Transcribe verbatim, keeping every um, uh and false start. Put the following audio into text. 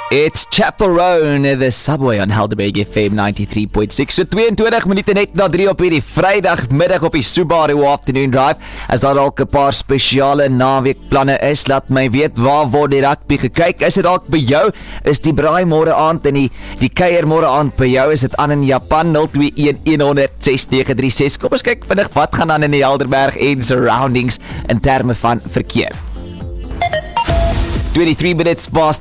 It's Chaperone, the Subway on Helderberg F M ninety-three point six. So tweeëntwintig minute net na drie op hierdie Vrydagmiddag op die Subaru Afternoon Drive. As daar dalk 'n paar spesiale naweekplanne is, laat my weet waar word die rugby gekyk. Is dit dalk by jou? Is die braai môre aand en die, die kuier môre aand by jou? Is dit aan in Japan? nul twee een een honderd ses nege drie ses. Kom ons kyk vinnig wat gaan aan in die Helderberg en surroundings in terme van verkeer. twenty-three minutes past